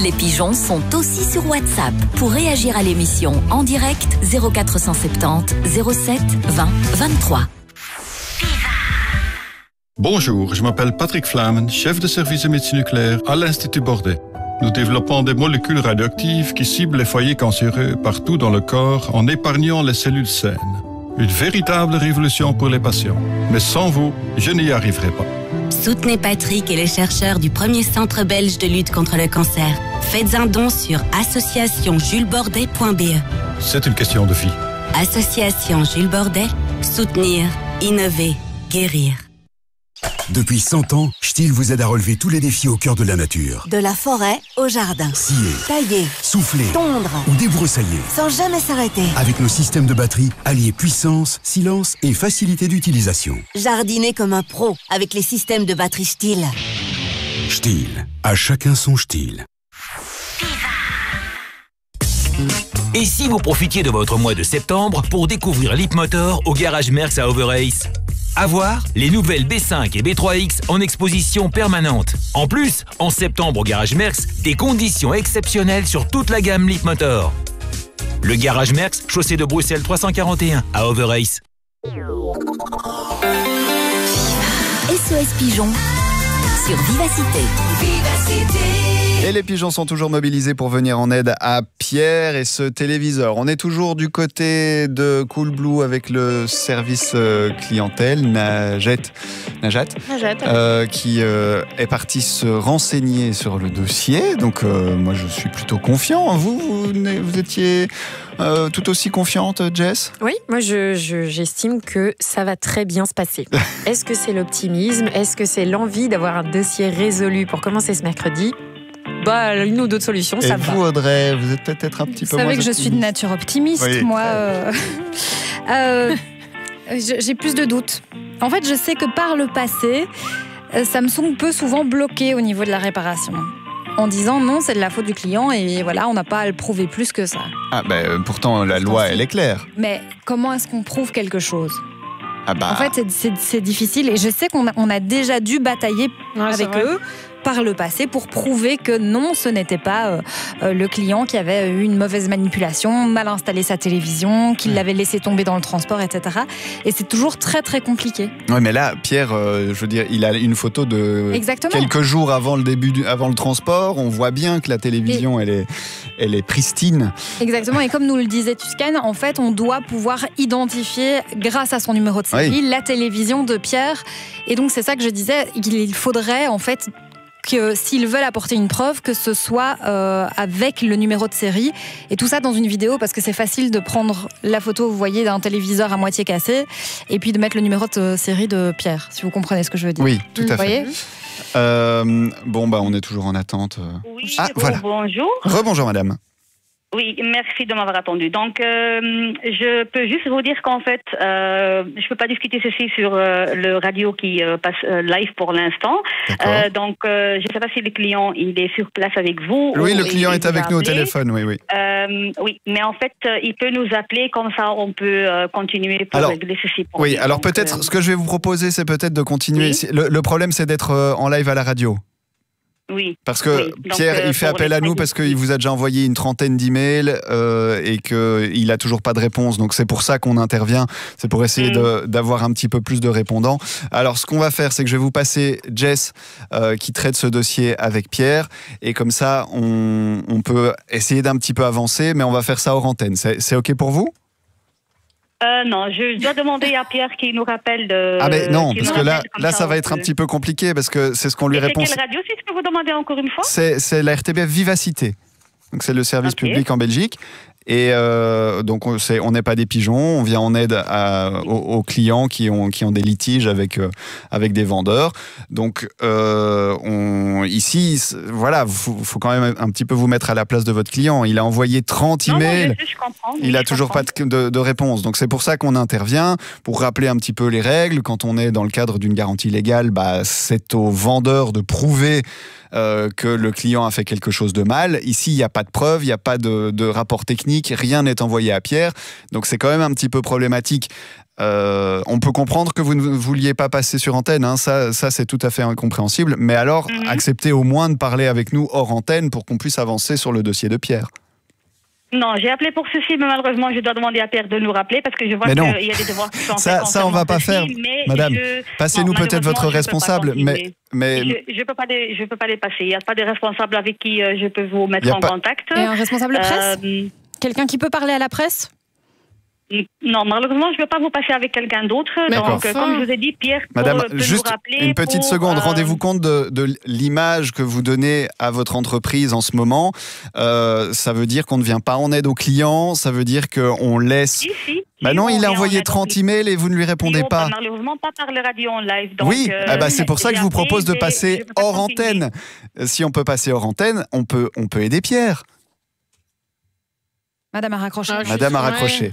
Les pigeons sont aussi sur WhatsApp. Pour réagir à l'émission en direct, 0470 07 20 23. Bonjour, je m'appelle Patrick Flamen, chef de service de médecine nucléaire à l'Institut Bordet. Nous développons des molécules radioactives qui ciblent les foyers cancéreux partout dans le corps en épargnant les cellules saines. Une véritable révolution pour les patients. Mais sans vous, je n'y arriverai pas. Soutenez Patrick et les chercheurs du premier centre belge de lutte contre le cancer. Faites un don sur associationjulesbordet.be. C'est une question de vie. Association Jules Bordet, soutenir, innover, guérir. Depuis 100 ans, Stihl vous aide à relever tous les défis au cœur de la nature. De la forêt au jardin. Scier, tailler, souffler, tondre ou débroussailler. Sans jamais s'arrêter. Avec nos systèmes de batterie, alliés puissance, silence et facilité d'utilisation. Jardiner comme un pro avec les systèmes de batterie Stihl. Stihl, à chacun son Stihl. Et si vous profitiez de votre mois de septembre pour découvrir Leapmotor au garage Merckx à Overace? À voir, les nouvelles B5 et B3X en exposition permanente. En plus, en septembre au garage Merckx, des conditions exceptionnelles sur toute la gamme Leapmotor. Le garage Merckx, chaussée de Bruxelles 341 à Overace. SOS Pigeon sur Vivacité. Et les pigeons sont toujours mobilisés pour venir en aide à Pierre et ce téléviseur. On est toujours du côté de Coolblue avec le service clientèle, Najat, qui est parti se renseigner sur le dossier. Donc moi je suis plutôt confiant. Vous étiez tout aussi confiante, Jess? Oui, moi j'estime que ça va très bien se passer. Est-ce que c'est l'optimisme? Est-ce que c'est l'envie d'avoir un dossier résolu pour commencer ce mercredi? Une ou d'autres solutions, ça va. Et vous, Audrey, vous êtes peut-être un petit peu moins optimiste. Vous savez que je suis de nature optimiste, oui. Moi. J'ai plus de doutes. En fait, je sais que par le passé, ça me peut souvent bloquer au niveau de la réparation. En disant non, c'est de la faute du client et voilà, on n'a pas à le prouver plus que ça. Pourtant, la loi, elle est claire. Mais comment est-ce qu'on prouve quelque chose ? En fait, c'est difficile et je sais qu'on a déjà dû batailler avec eux par le passé pour prouver que non, ce n'était pas le client qui avait eu une mauvaise manipulation, mal installé sa télévision, qu'il l'avait laissé tomber dans le transport, etc. Et c'est toujours très très compliqué. Oui, mais là, Pierre, je veux dire, il a une photo de quelques jours avant le transport. On voit bien que la télévision, elle est pristine. Exactement. Et comme nous le disait Tuscan, en fait, on doit pouvoir identifier, grâce à son numéro de série, la télévision de Pierre. Et donc, c'est ça que je disais, il faudrait en fait que s'ils veulent apporter une preuve, que ce soit avec le numéro de série et tout ça dans une vidéo, parce que c'est facile de prendre la photo, vous voyez, d'un téléviseur à moitié cassé et puis de mettre le numéro de série de Pierre, si vous comprenez ce que je veux dire. Oui, tout à fait. Voyez on est toujours en attente. Oui, voilà. Bonjour. Rebonjour madame. Oui, merci de m'avoir attendu. Donc, je peux juste vous dire qu'en fait, je ne peux pas discuter ceci sur le radio qui passe live pour l'instant. Donc, je ne sais pas si le client il est sur place avec vous. Oui, le client est avec nous au téléphone, oui. Oui, mais en fait, il peut nous appeler, comme ça on peut continuer pour régler ceci. Oui, alors peut-être, ce que je vais vous proposer, c'est peut-être de continuer. Oui. Le problème, c'est d'être en live à la radio. Oui. Parce que Pierre, il fait appel à nous parce qu'il vous a déjà envoyé une trentaine d'emails et qu'il n'a toujours pas de réponse. Donc c'est pour ça qu'on intervient. C'est pour essayer d'avoir un petit peu plus de répondants. Alors ce qu'on va faire, c'est que je vais vous passer Jess qui traite ce dossier avec Pierre. Et comme ça, on peut essayer d'un petit peu avancer, mais on va faire ça hors antenne. C'est OK pour vous ? Non, je dois demander à Pierre qui nous rappelle de... non, parce que là ça va être un petit peu compliqué parce que c'est ce qu'on lui répond. C'est quelle radio, si je peux vous demander encore une fois ? C'est la RTBF Vivacité. Donc c'est le service public en Belgique. Et donc on n'est pas des pigeons, on vient en aide aux clients qui ont des litiges avec des vendeurs. Donc ici, voilà, faut quand même un petit peu vous mettre à la place de votre client. Il a envoyé 30 emails, je comprends, il a toujours pas de réponse. Donc c'est pour ça qu'on intervient, pour rappeler un petit peu les règles. Quand on est dans le cadre d'une garantie légale, c'est au vendeur de prouver que le client a fait quelque chose de mal. Ici, il n'y a pas de preuve, il n'y a pas de rapport technique. communique, rien n'est envoyé à Pierre. Donc c'est quand même un petit peu problématique. On peut comprendre que vous ne vouliez pas passer sur antenne, hein. Ça c'est tout à fait incompréhensible. Mais alors, acceptez au moins de parler avec nous hors antenne pour qu'on puisse avancer sur le dossier de Pierre. Non, j'ai appelé pour ceci, mais malheureusement, je dois demander à Pierre de nous rappeler parce que je vois qu'il y a des devoirs qui sont faits. Ça, on va pas faire, madame. Passez-nous peut-être votre responsable, mais... Je peux pas les passer. Il n'y a pas de responsable avec qui je peux vous mettre en contact. Et un responsable de presse Quelqu'un qui peut parler à la presse? Non, malheureusement, je ne peux pas vous passer avec quelqu'un d'autre. Donc, comme je vous ai dit, Pierre Madame, peut juste nous rappeler une petite seconde. Rendez-vous compte de l'image que vous donnez à votre entreprise en ce moment. Ça veut dire qu'on ne vient pas en aide aux clients. Ça veut dire qu'on laisse... Non, il a envoyé 30 emails et vous ne lui répondez pas. Malheureusement, pas par le radio en live. Donc, oui, c'est pour ça que je vous propose de passer hors antenne. Si on peut passer hors antenne, on peut aider Pierre. Madame a raccroché. Madame a raccroché.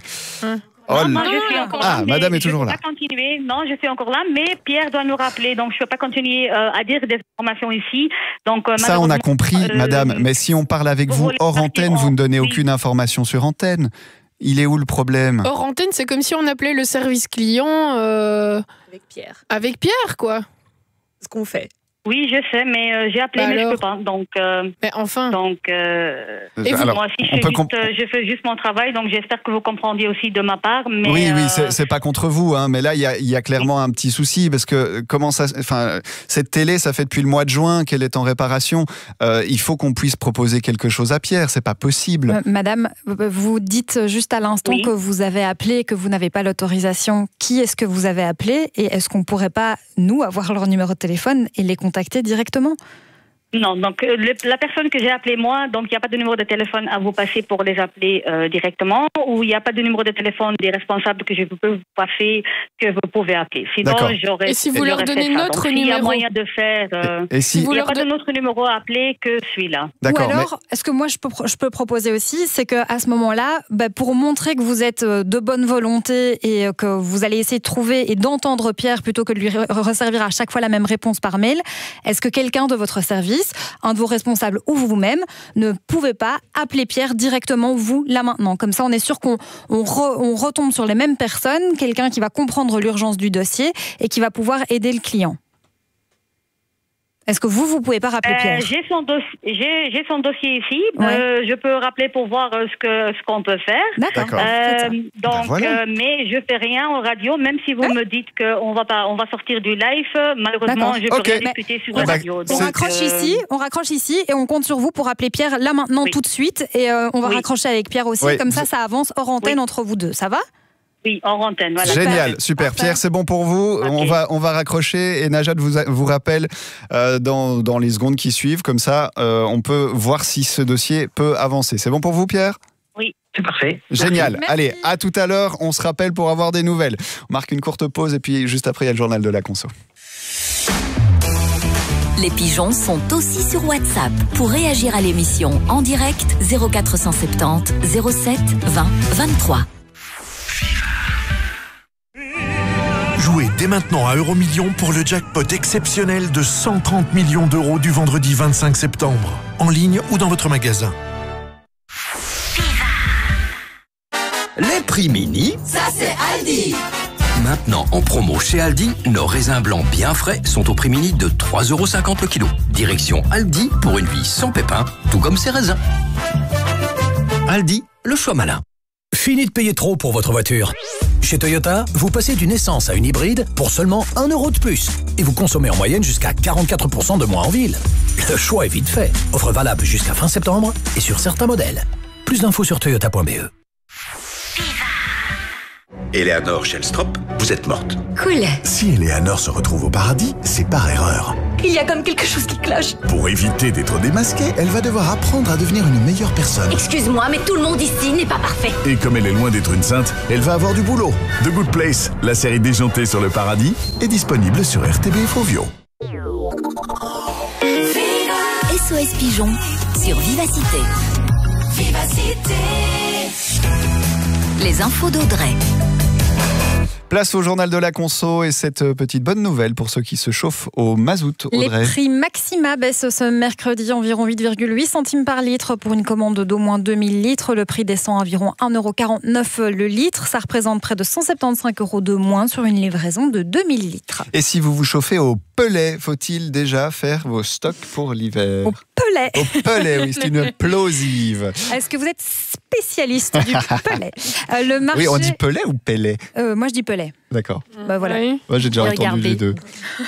Madame est toujours là. Non, je suis encore là, mais Pierre doit nous rappeler. Donc, je ne peux pas continuer à dire des informations ici. Donc, ça, on a compris, madame. Mais si on parle avec vous hors antenne, vous ne donnez aucune information sur antenne. Il est où le problème? Hors antenne, c'est comme si on appelait le service client... Avec Pierre. Avec Pierre, quoi. Ce qu'on fait. Oui, je sais, mais j'ai appelé, mais je ne peux pas. Donc, mais enfin. Donc, et vous, moi aussi, je fais juste mon travail, donc j'espère que vous comprendiez aussi de ma part. Mais oui, c'est pas contre vous, hein, mais là, il y a clairement un petit souci, parce que cette télé, ça fait depuis le mois de juin qu'elle est en réparation. Il faut qu'on puisse proposer quelque chose à Pierre, c'est pas possible. Madame, vous dites juste à l'instant que vous avez appelé, que vous n'avez pas l'autorisation. Qui est-ce que vous avez appelé? Et est-ce qu'on pourrait pas, nous, avoir leur numéro de téléphone et les contacter directement? Non, donc la personne que j'ai appelée moi, donc il n'y a pas de numéro de téléphone à vous passer pour les appeler directement, ou il n'y a pas de numéro de téléphone des responsables que je peux vous passer, que vous pouvez appeler. Sinon, j'aurais... Et si vous leur donnez notre numéro? Il y a moyen de faire... Et si il n'y a pas d'autre numéro à appeler que celui-là. Ou alors, est-ce que moi je peux proposer aussi, c'est qu'à ce moment-là, pour montrer que vous êtes de bonne volonté et que vous allez essayer de trouver et d'entendre Pierre plutôt que de lui resservir à chaque fois la même réponse par mail, est-ce que quelqu'un de votre service, un de vos responsables ou vous-même, ne pouvez pas appeler Pierre directement, vous, là maintenant. Comme ça, on est sûr qu'on retombe sur les mêmes personnes, quelqu'un qui va comprendre l'urgence du dossier et qui va pouvoir aider le client. Est-ce que vous pouvez pas rappeler Pierre? J'ai son dossier ici. Je peux rappeler pour voir ce qu'on peut faire. D'accord. Mais je fais rien en radio, même si vous me dites qu'on va sortir du live. Malheureusement, je peux rien discuter sur la radio. Donc, on raccroche ici et on compte sur vous pour appeler Pierre là maintenant tout de suite. Et on va raccrocher avec Pierre aussi. Comme ça avance hors antenne entre vous deux. Ça va? Oui, en antenne. Voilà. Génial, super. Pierre, c'est bon pour vous. Okay. On va raccrocher et Najat vous rappelle dans les secondes qui suivent. Comme ça, on peut voir si ce dossier peut avancer. C'est bon pour vous, Pierre? Oui, c'est parfait. Génial. Merci. Allez, à tout à l'heure. On se rappelle pour avoir des nouvelles. On marque une courte pause et puis juste après, il y a le journal de la conso. Les pigeons sont aussi sur WhatsApp. Pour réagir à l'émission en direct, 0470 07 20 23. Jouez dès maintenant à Euromillions pour le jackpot exceptionnel de 130 millions d'euros du vendredi 25 septembre. En ligne ou dans votre magasin. Les prix mini, ça c'est Aldi. Maintenant en promo chez Aldi, nos raisins blancs bien frais sont au prix mini de 3,50 € le kilo. Direction Aldi pour une vie sans pépins, tout comme ces raisins. Aldi, le choix malin. Fini de payer trop pour votre voiture. Chez Toyota, vous passez d'une essence à une hybride pour seulement 1 € de plus. Et vous consommez en moyenne jusqu'à 44% de moins en ville. Le choix est vite fait. Offre valable jusqu'à fin septembre et sur certains modèles. Plus d'infos sur toyota.be. Eleanor Shellstrop, vous êtes morte. Cool. Si Eleanor se retrouve au paradis, c'est par erreur. Il y a comme quelque chose qui cloche. Pour éviter d'être démasquée, elle va devoir apprendre à devenir une meilleure personne. Excuse-moi, mais tout le monde ici n'est pas parfait. Et comme elle est loin d'être une sainte, elle va avoir du boulot. The Good Place, la série déjantée sur le paradis, est disponible sur RTB et Fovio. SOS Pigeon sur Vivacité. Vivacité. Les infos d'Audrey. Place au journal de la conso et cette petite bonne nouvelle pour ceux qui se chauffent au mazout. Audrey. Les prix Maxima baissent ce mercredi environ 8,8 centimes par litre pour une commande d'au moins 2000 litres. Le prix descend à environ 1,49 € le litre. Ça représente près de 175 € de moins sur une livraison de 2000 litres. Et si vous vous chauffez au pelet, faut-il déjà faire vos stocks pour l'hiver? Au pelet. Au pelet, oui, c'est une plosive. Est-ce que vous êtes spécialiste du pelet? Le marché... Oui, on dit pelet ou pelet? Moi, je dis pelet. D'accord. Bah voilà. Oui. Moi, j'ai déjà entendu les deux.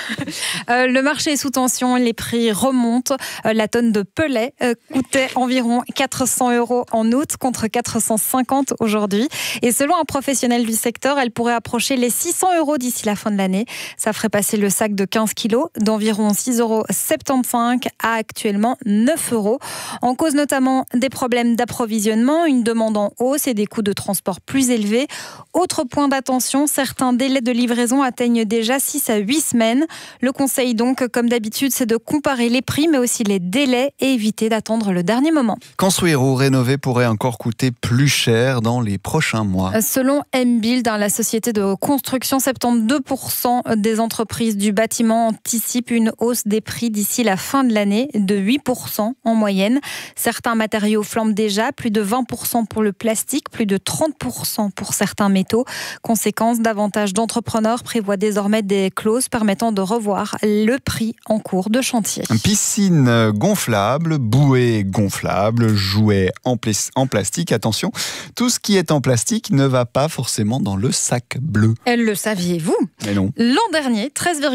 Le marché est sous tension, les prix remontent. La tonne de pelet coûtait environ 400 € en août contre 450 aujourd'hui. Et selon un professionnel du secteur, elle pourrait approcher les 600 € d'ici la fin de l'année. Ça ferait passer le sac de 15 kilos d'environ 6,75 € à actuellement 9 €. En cause notamment des problèmes d'approvisionnement, une demande en hausse et des coûts de transport plus élevés. Autre point d'attention, certains délais de livraison atteignent déjà 6 à 8 semaines. Le conseil donc, comme d'habitude, c'est de comparer les prix mais aussi les délais et éviter d'attendre le dernier moment. Construire ou rénover pourrait encore coûter plus cher dans les prochains mois. Selon M-Build, la société de construction, 72% des entreprises du bâtiment anticipent une hausse des prix d'ici la fin de l'année de 8% en moyenne. Certains matériaux flambent déjà, plus de 20% pour le plastique, plus de 30% pour certains métaux. Conséquence, davantage d'entrepreneurs prévoient désormais des clauses permettant de revoir le prix en cours de chantier. Piscine gonflable, bouée gonflable, jouets en plastique. Attention, tout ce qui est en plastique ne va pas forcément dans le sac bleu. Le saviez-vous? Mais non. L'an dernier,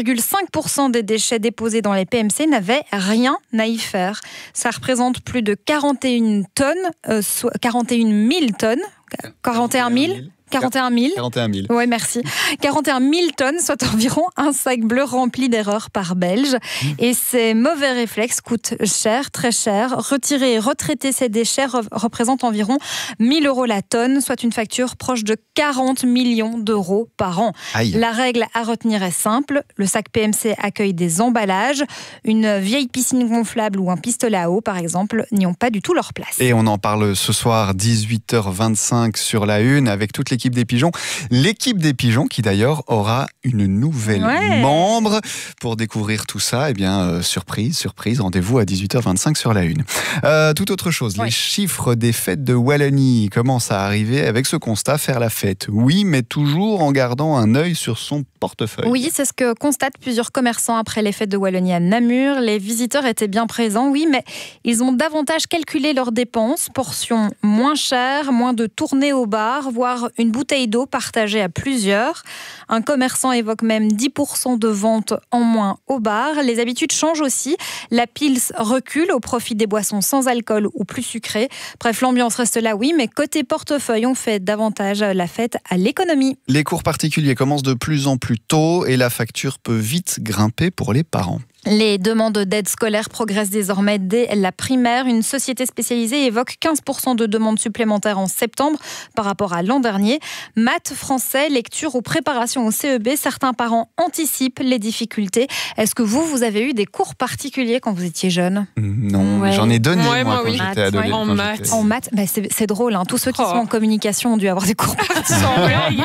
13,5% des déchets déposés dans les PMC n'avaient rien à y faire. Ça représente plus de 41 tonnes, 41 000 tonnes. 41 000 41 000. Oui, merci. 41 000 tonnes, soit environ un sac bleu rempli d'erreurs par Belge. Et ces mauvais réflexes coûtent cher, très cher. Retirer et retraiter ces déchets représente environ 1 000 € la tonne, soit une facture proche de 40 millions d'euros par an. Aïe. La règle à retenir est simple. Le sac PMC accueille des emballages. Une vieille piscine gonflable ou un pistolet à eau, par exemple, n'y ont pas du tout leur place. Et on en parle ce soir, 18h25 sur la Une, avec toute l'équipe des Pigeons. L'équipe des Pigeons qui d'ailleurs aura une nouvelle membre. Pour découvrir tout ça, eh bien, surprise, rendez-vous à 18h25 sur la Une. Tout autre chose, les chiffres des fêtes de Wallonie commencent à arriver avec ce constat, faire la fête. Oui, mais toujours en gardant un œil sur son portefeuille. Oui, c'est ce que constatent plusieurs commerçants après les fêtes de Wallonie à Namur. Les visiteurs étaient bien présents, oui, mais ils ont davantage calculé leurs dépenses. Portions moins chères, moins de tournées au bar, voire une bouteille d'eau partagée à plusieurs. Un commerçant évoque même 10% de ventes en moins au bar. Les habitudes changent aussi. La Pils recule au profit des boissons sans alcool ou plus sucrées. Bref, l'ambiance reste là, oui, mais côté portefeuille, on fait davantage la fête à l'économie. Les cours particuliers commencent de plus en plus tôt et la facture peut vite grimper pour les parents. Les demandes d'aide scolaire progressent désormais dès la primaire. Une société spécialisée évoque 15% de demandes supplémentaires en septembre par rapport à l'an dernier. Maths, français, lecture ou préparation au CEB, certains parents anticipent les difficultés. Est-ce que vous avez eu des cours particuliers quand vous étiez jeune? Non, j'en ai donné moi quand j'étais adolescent. En maths, bah c'est drôle, hein. Tous ceux qui sont en communication ont dû avoir des cours particuliers.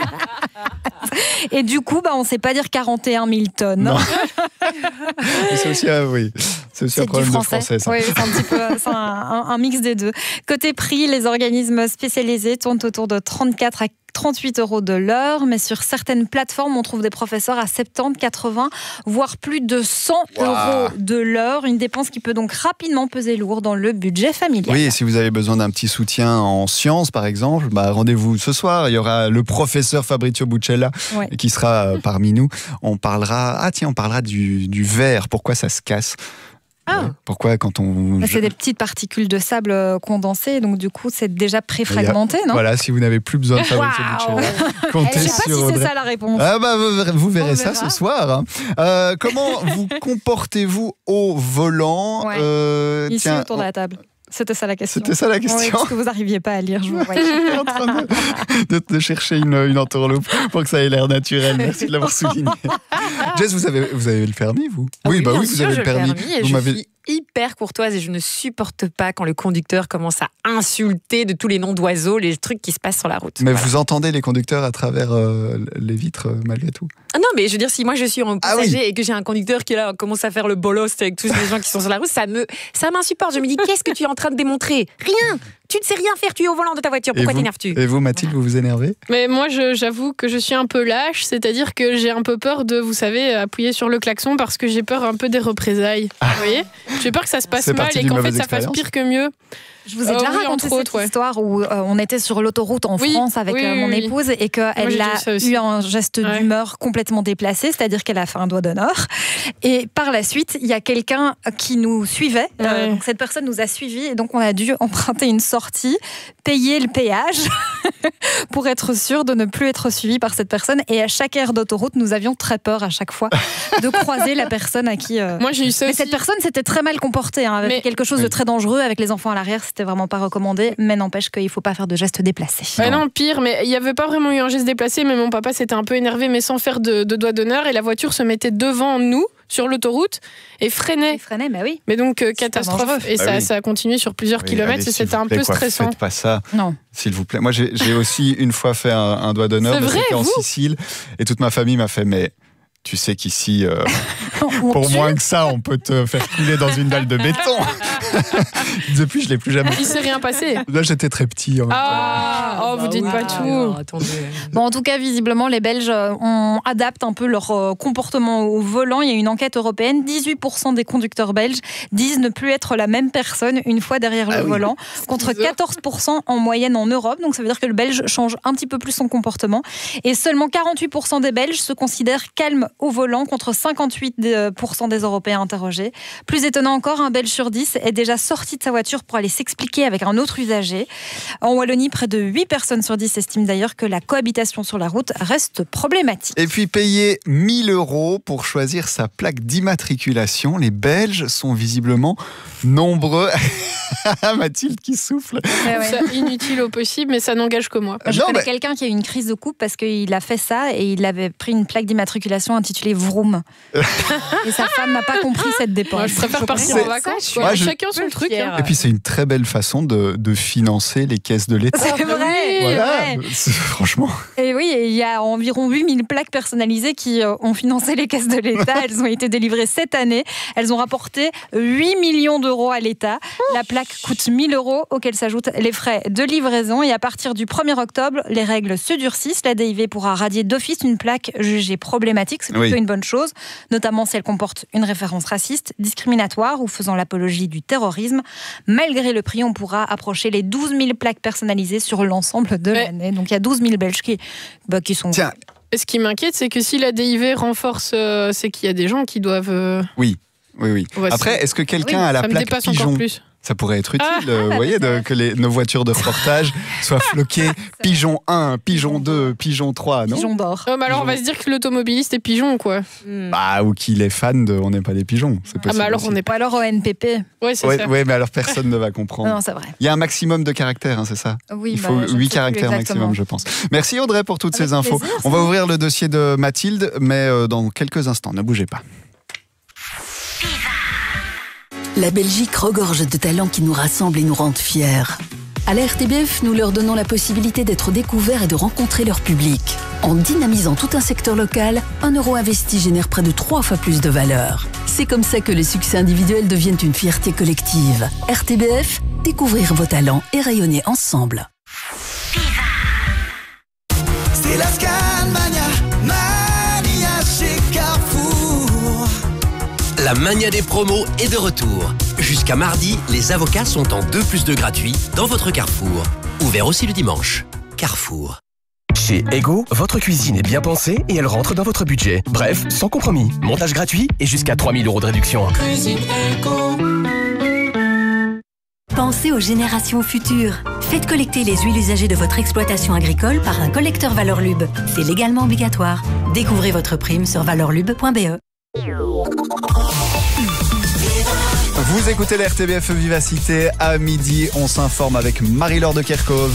Et du coup, on ne sait pas dire 41 000 tonnes. Non. C'est aussi, c'est aussi un problème de français, ça. Oui, c'est un petit peu un mix des deux. Côté prix, les organismes spécialisés tournent autour de 34 à 38 € de l'heure, mais sur certaines plateformes, on trouve des professeurs à 70, 80, voire plus de 100 € de l'heure. Une dépense qui peut donc rapidement peser lourd dans le budget familial. Oui, et si vous avez besoin d'un petit soutien en sciences, par exemple, rendez-vous ce soir. Il y aura le professeur Fabrizio Buccella qui sera parmi nous. On parlera du verre. Pourquoi ça se casse? Pourquoi quand on... C'est des petites particules de sable condensées, donc du coup c'est déjà préfragmenté, non? Voilà, si vous n'avez plus besoin de Fabrizio Buccella, comptez sur... Je ne sais pas si c'est ça la réponse. Vous verrez ça ce soir. Comment vous comportez-vous au volant? Ici, autour de la table. C'était ça la question. Oui, parce que vous n'arriviez pas à lire. Je vous voyais. J'étais en train de chercher une entourloupe pour que ça ait l'air naturel. Merci de l'avoir souligné. Jess, vous avez le permis, vous? Oui, vous avez le permis. hyper courtoise et je ne supporte pas quand le conducteur commence à insulter de tous les noms d'oiseaux, les trucs qui se passent sur la route. Mais vous entendez les conducteurs à travers les vitres malgré tout? Ah non, mais je veux dire, si moi je suis en passager et que j'ai un conducteur qui là commence à faire le bolos avec tous les gens qui sont sur la route, ça m'insupporte. Je me dis, qu'est-ce que tu es en train de démontrer? Rien. Tu ne sais rien faire, tu es au volant de ta voiture, pourquoi t'énerves-tu? Et vous, Mathilde, vous vous énervez? Mais moi, j'avoue que je suis un peu lâche, c'est-à-dire que j'ai un peu peur de, vous savez, appuyer sur le klaxon parce que j'ai peur un peu des représailles. Vous voyez? J'ai peur que ça se passe mal et qu'en fait ça fasse pire que mieux. Je vous ai déjà raconté cette histoire où on était sur l'autoroute en France avec mon épouse et qu'elle a eu un geste d'humeur complètement déplacé, c'est-à-dire qu'elle a fait un doigt d'honneur. Et par la suite, il y a quelqu'un qui nous suivait. Donc cette personne nous a suivis et donc on a dû emprunter une sortie, payer le péage pour être sûr de ne plus être suivi par cette personne. Et à chaque aire d'autoroute, nous avions très peur à chaque fois de croiser la personne à qui... Moi, j'ai eu ça Mais aussi. cette personne s'était très mal comportée, avec quelque chose de très dangereux, avec les enfants à l'arrière. C'était vraiment pas recommandé, mais n'empêche qu'il faut pas faire de gestes déplacés. Non, pire, mais il n'y avait pas vraiment eu un geste déplacé, mais mon papa s'était un peu énervé, mais sans faire de doigt d'honneur, et la voiture se mettait devant nous, sur l'autoroute, et freinait. Bah oui. Mais donc, catastrophe. Et ça a continué sur plusieurs kilomètres, allez, et c'était un peu stressant. Faites pas ça. Non. S'il vous plaît. Moi, j'ai aussi une fois fait un doigt d'honneur, C'est mais vrai, c'était en vous Sicile, et toute ma famille m'a fait, mais... Tu sais qu'ici, pour moins que ça, on peut te faire couler dans une dalle de béton. Depuis, je ne l'ai plus jamais fait. Il s'est rien passé. Là, j'étais très petit. Vous dites pas tout. Bon, en tout cas, visiblement, les Belges adaptent un peu leur comportement au volant. Il y a une enquête européenne. 18% des conducteurs belges disent ne plus être la même personne une fois derrière le volant, contre 14% en moyenne en Europe. Donc, ça veut dire que le Belge change un petit peu plus son comportement. Et seulement 48% des Belges se considèrent calmes au volant, contre 58% des Européens interrogés. Plus étonnant encore, un Belge sur 10 est déjà sorti de sa voiture pour aller s'expliquer avec un autre usager. En Wallonie, près de 8 personnes sur 10 estiment d'ailleurs que la cohabitation sur la route reste problématique. Et puis, payer 1 000 € pour choisir sa plaque d'immatriculation. Les Belges sont visiblement nombreux. Mathilde qui souffle. C'est inutile au possible, mais ça n'engage que moi. Je connais quelqu'un qui a eu une crise de couple parce qu'il a fait ça et il avait pris une plaque d'immatriculation intitulée Vroom. Et sa femme n'a pas compris cette dépense. Moi, je préfère partir en vacances. Chacun son truc. Et puis c'est une très belle façon de financer les caisses de l'État. C'est vrai. Voilà, franchement. Et oui, il y a environ 8000 plaques personnalisées qui ont financé les caisses de l'État. Elles ont été délivrées cette année. Elles ont rapporté 8 millions d'euros à l'État. La plaque coûte 1 000 €, auxquels s'ajoutent les frais de livraison. Et à partir du 1er octobre, les règles se durcissent. La DIV pourra radier d'office une plaque jugée problématique. C'est plutôt une bonne chose, notamment si elle comporte une référence raciste, discriminatoire ou faisant l'apologie du terrorisme. Malgré le prix, on pourra approcher les 12 000 plaques personnalisées sur l'ensemble de l'année. Donc il y a 12 000 Belges qui sont... Tiens. Et ce qui m'inquiète, c'est que si la DIV renforce, c'est qu'il y a des gens qui doivent... Oui. Après, est-ce que quelqu'un a la plaque pigeon? Ça pourrait être utile, vous voyez, que nos voitures de reportage soient floquées pigeon 1, pigeon 2, pigeon 3, non? Pigeon d'or. Alors on va se dire que l'automobiliste est pigeon, quoi. Ou qu'il est fan de On n'est pas des pigeons. C'est possible. Alors on n'est pas alors au NPP. Ouais, c'est ça. Oui, mais alors personne ne va comprendre. Non, c'est vrai. Il y a un maximum de caractères, c'est ça? Oui, il faut 8 caractères maximum, je pense. Merci Audrey pour toutes ces infos. On va ouvrir le dossier de Mathilde, mais dans quelques instants. Ne bougez pas. La Belgique regorge de talents qui nous rassemblent et nous rendent fiers. À la RTBF, nous leur donnons la possibilité d'être découverts et de rencontrer leur public. En dynamisant tout un secteur local, 1 € investi génère près de 3 fois plus de valeur. C'est comme ça que les succès individuels deviennent une fierté collective. RTBF, découvrir vos talents et rayonner ensemble. C'est la Scanmania, Mania chez Carrefour. La mania des promos est de retour. Jusqu'à mardi, les avocats sont en 2+2 gratuits dans votre Carrefour. Ouvert aussi le dimanche. Carrefour. Chez Ego, votre cuisine est bien pensée et elle rentre dans votre budget. Bref, sans compromis. Montage gratuit et jusqu'à 3 000 € de réduction. Cuisine Ego. Pensez aux générations futures. Faites collecter les huiles usagées de votre exploitation agricole par un collecteur Valorlub. C'est légalement obligatoire. Découvrez votre prime sur valorlub.be. Vous écoutez l'RTBF Vivacité. À midi, on s'informe avec Marie-Laure de Kerkhove.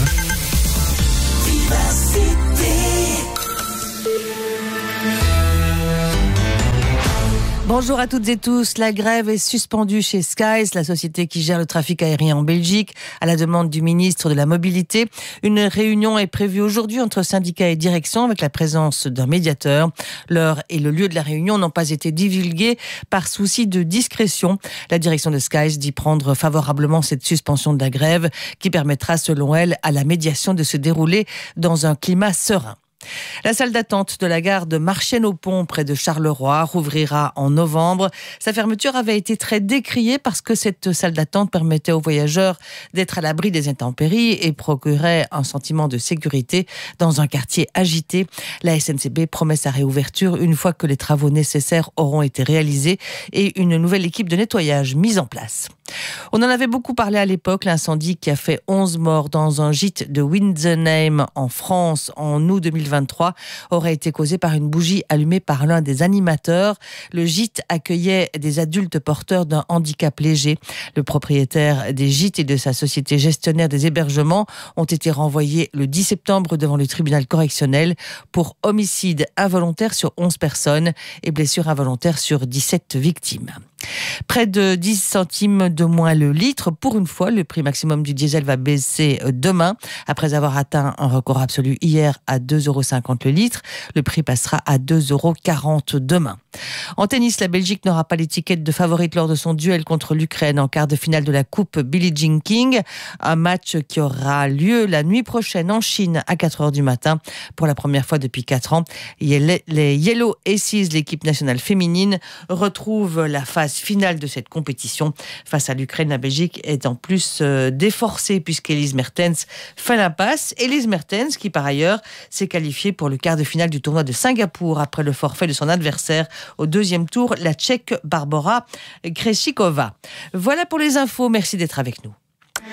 Bonjour à toutes et tous. La grève est suspendue chez Skies, la société qui gère le trafic aérien en Belgique, à la demande du ministre de la Mobilité. Une réunion est prévue aujourd'hui entre syndicats et direction avec la présence d'un médiateur. L'heure et le lieu de la réunion n'ont pas été divulgués par souci de discrétion. La direction de Skies dit prendre favorablement cette suspension de la grève qui permettra, selon elle, à la médiation de se dérouler dans un climat serein. La salle d'attente de la gare de Marchienne-au-Pont près de Charleroi rouvrira en novembre. Sa fermeture avait été très décriée parce que cette salle d'attente permettait aux voyageurs d'être à l'abri des intempéries et procurait un sentiment de sécurité dans un quartier agité. La SNCB promet sa réouverture une fois que les travaux nécessaires auront été réalisés et une nouvelle équipe de nettoyage mise en place. On en avait beaucoup parlé à l'époque, l'incendie qui a fait 11 morts dans un gîte de Winsenheim en France en août 2023 aurait été causé par une bougie allumée par l'un des animateurs. Le gîte accueillait des adultes porteurs d'un handicap léger. Le propriétaire des gîtes et de sa société gestionnaire des hébergements ont été renvoyés le 10 septembre devant le tribunal correctionnel pour homicide involontaire sur 11 personnes et blessures involontaires sur 17 victimes. Près de 10 centimes de moins le litre. Pour une fois, le prix maximum du diesel va baisser demain. Après avoir atteint un record absolu hier à 2,50 € le litre, le prix passera à 2,40 € demain. En tennis, la Belgique n'aura pas l'étiquette de favorite lors de son duel contre l'Ukraine en quart de finale de la Coupe Billie Jean King. Un match qui aura lieu la nuit prochaine en Chine à 4 h du matin. Pour la première fois depuis 4 ans, les Yellow Aces, l'équipe nationale féminine, retrouvent la phase finale de cette compétition. Face à l'Ukraine, la Belgique est en plus déforcée puisqu'Elise Mertens fait l'impasse. Elise Mertens qui par ailleurs s'est qualifiée pour le quart de finale du tournoi de Singapour après le forfait de son adversaire au deuxième tour, la Tchèque Barbora Krejcikova. Voilà pour les infos, merci d'être avec nous.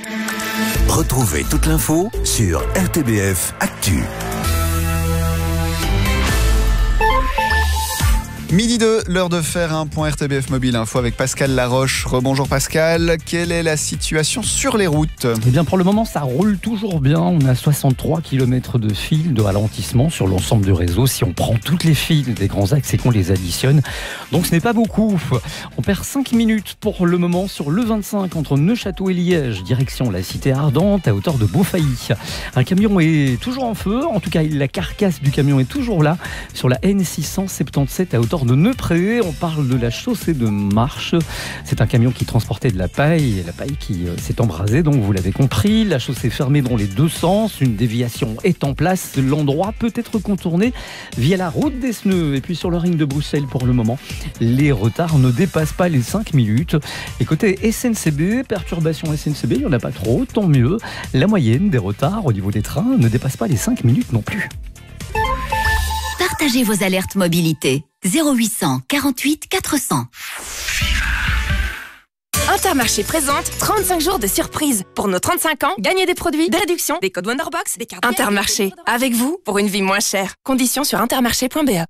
Retrouvez toute l'info sur RTBF Actu. Midi 2, l'heure de faire un point RTBF Mobile Info avec Pascal Laroche. Rebonjour Pascal, quelle est la situation sur les routes ? Eh bien pour le moment ça roule toujours bien, on a 63 km de fil de ralentissement sur l'ensemble du réseau si on prend toutes les files des grands axes et qu'on les additionne. Donc ce n'est pas beaucoup, on perd 5 minutes pour le moment sur l'E25 entre Neufchâteau et Liège, direction la cité ardente à hauteur de Beaufailly. Un camion est toujours en feu, en tout cas la carcasse du camion est toujours là sur la N677 à hauteur de Neupré. On parle de la chaussée de Marche. C'est un camion qui transportait de la paille qui s'est embrasée, donc vous l'avez compris. La chaussée est fermée dans les deux sens. Une déviation est en place. L'endroit peut être contourné via la route d'Esneux. Et puis sur le ring de Bruxelles, pour le moment, les retards ne dépassent pas les 5 minutes. Et côté SNCB, perturbation SNCB, il n'y en a pas trop, tant mieux. La moyenne des retards au niveau des trains ne dépasse pas les 5 minutes non plus. Partagez vos alertes mobilité. 0800 48 400. Intermarché présente 35 jours de surprise. Pour nos 35 ans, gagnez des produits, des réductions, des codes Wonderbox, des cartes. Intermarché, avec vous pour une vie moins chère. Conditions sur intermarché.be.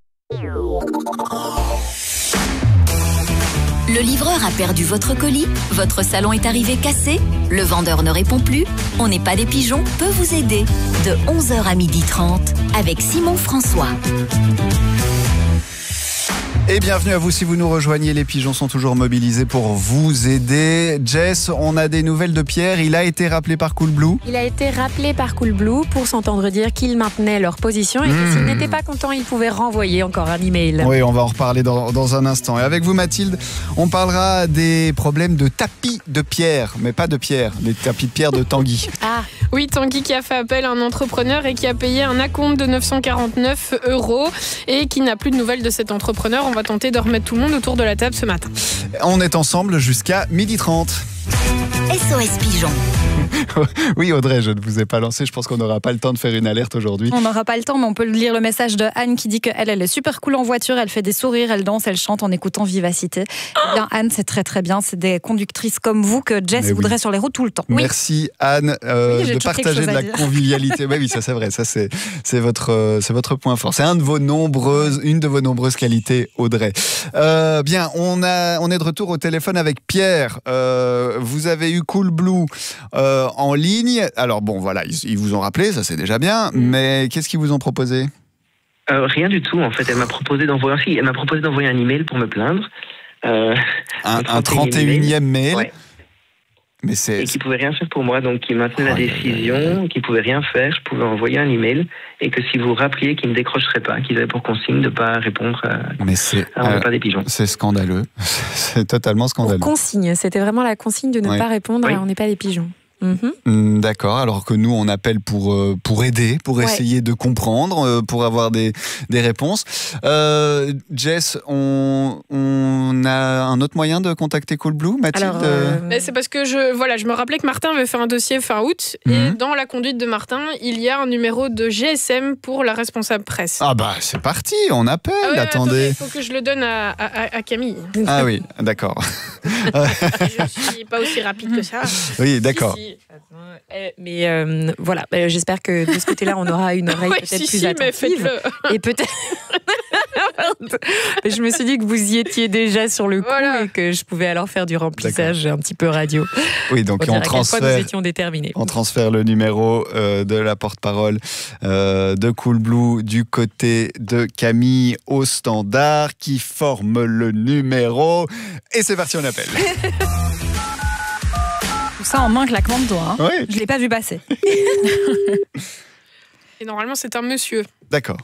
Le livreur a perdu votre colis, votre salon est arrivé cassé, le vendeur ne répond plus, On n'est pas des pigeons peut vous aider. De 11h à 12h30 avec Simon François. Et bienvenue à vous si vous nous rejoignez. Les pigeons sont toujours mobilisés pour vous aider. Jess, on a des nouvelles de Pierre. Il a été rappelé par Coolblue. Il a été rappelé par Coolblue pour s'entendre dire qu'ils maintenaient leur position et que s'ils n'étaient pas contents, ils pouvaient renvoyer encore un email. Oui, on va en reparler dans un instant. Et avec vous, Mathilde, on parlera des problèmes de tapis de pierre. Mais pas de pierre, des tapis de pierre de Tanguy. Ah oui, Tanguy qui a fait appel à un entrepreneur et qui a payé un acompte de 949 € et qui n'a plus de nouvelles de cet entrepreneur. On va tenter de remettre tout le monde autour de la table ce matin. On est ensemble jusqu'à 12h30. SOS Pigeon. Oui, Audrey, je ne vous ai pas lancé. Je pense qu'on n'aura pas le temps de faire une alerte aujourd'hui. On n'aura pas le temps, mais on peut lire le message de Anne qui dit qu'elle est super cool en voiture. Elle fait des sourires, elle danse, elle chante en écoutant Vivacité. Eh bien, Anne, c'est très très bien. C'est des conductrices comme vous que Jess voudrait sur les routes tout le temps. Merci Anne de partager de la convivialité. Oui, ça c'est vrai. Ça c'est votre point fort. C'est une de vos nombreuses qualités, Audrey. Bien, on est de retour au téléphone avec Pierre. Vous avez eu Coolblue en ligne. Alors bon, voilà, ils vous ont rappelé, ça c'est déjà bien, mais qu'est-ce qu'ils vous ont proposé ? Rien du tout, en fait. Elle m'a proposé d'envoyer un email pour me plaindre. un 31e mail. Ouais. Mais c'est... Et qui pouvait rien faire pour moi, donc qui maintenait la décision, qui pouvait rien faire. Je pouvais envoyer un email et que si vous rappeliez, qu'ils ne décrocheraient pas, qu'ils avaient pour consigne de ne pas répondre on n'est pas des pigeons. C'est scandaleux. C'est totalement scandaleux. Consigne, c'était vraiment la consigne de ne pas répondre à on n'est pas des pigeons. D'accord, alors que nous on appelle pour aider, pour essayer de comprendre, pour avoir des réponses. Jess, on a un autre moyen de contacter Coolblue, Mathilde? C'est parce que je me rappelais que Martin avait fait un dossier fin août et dans la conduite de Martin, il y a un numéro de GSM pour la responsable presse. Ah bah c'est parti, on appelle, attendez. Il faut que je le donne à Camille. Ah oui, d'accord. Je suis pas aussi rapide que ça. Oui, d'accord. Mais voilà, j'espère que de ce côté-là, on aura une oreille peut-être plus attentive. Et peut-être. Je me suis dit que vous y étiez déjà sur le coup et que je pouvais alors faire du remplissage un petit peu radio. Oui, donc on transfère. Nous étions déterminés. On transfère le numéro de la porte-parole de Coolblue du côté de Camille au standard qui forme le numéro. Et c'est parti, on appelle. Tout ça en main, claquement de doigts. Oui. Je ne l'ai pas vu passer. Et normalement, c'est un monsieur. D'accord.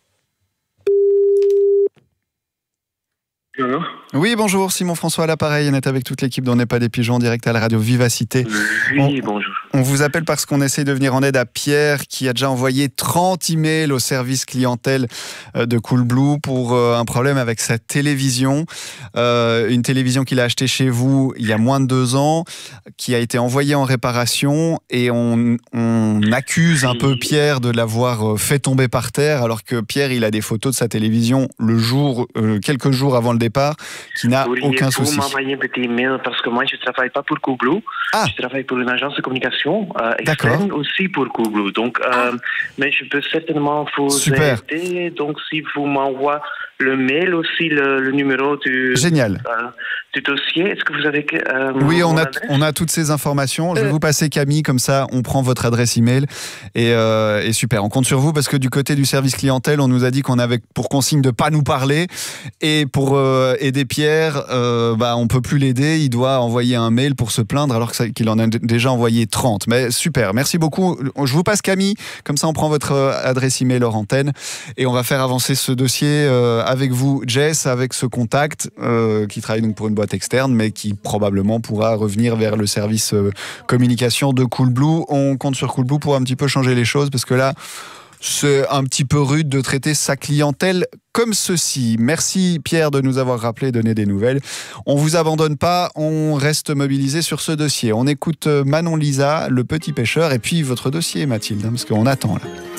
Oui, bonjour, Simon François à l'appareil. On est avec toute l'équipe d'On n'est pas des pigeons, direct à la radio Vivacité. Oui, bonjour. On vous appelle parce qu'on essaie de venir en aide à Pierre qui a déjà envoyé 30 emails au service clientèle de Coolblue pour un problème avec sa télévision. Une télévision qu'il a achetée chez vous il y a moins de 2 ans, qui a été envoyée en réparation et on accuse un peu Pierre de l'avoir fait tomber par terre alors que Pierre, il a des photos de sa télévision quelques jours avant le départ, qui n'a aucun souci. Vous m'envoyer un petit email parce que moi je ne travaille pas pour Coolblue, je travaille pour une agence de communication externe aussi pour Coolblue. Donc, mais je peux certainement vous aider. Donc, si vous m'envoyez le mail aussi, le numéro du dossier, est-ce que vous avez oui, on a toutes ces informations. Je vais vous passer Camille, comme ça on prend votre adresse email et super. On compte sur vous parce que du côté du service clientèle, on nous a dit qu'on avait pour consigne de pas nous parler et pour aider Pierre, on peut plus l'aider. Il doit envoyer un mail pour se plaindre alors qu'il en a déjà envoyé 30. Mais super, merci beaucoup. Je vous passe Camille, comme ça on prend votre adresse email hors antenne et on va faire avancer ce dossier avec vous, Jess, avec ce contact qui travaille donc pour une boîte externe, mais qui probablement pourra revenir vers le service communication de Coolblue. On compte sur Coolblue pour un petit peu changer les choses, parce que là, c'est un petit peu rude de traiter sa clientèle comme ceci. Merci Pierre de nous avoir rappelé et donné des nouvelles. On vous abandonne pas, on reste mobilisé sur ce dossier. On écoute Manon Lisa, le petit pêcheur, et puis votre dossier, Mathilde, parce qu'on attend là.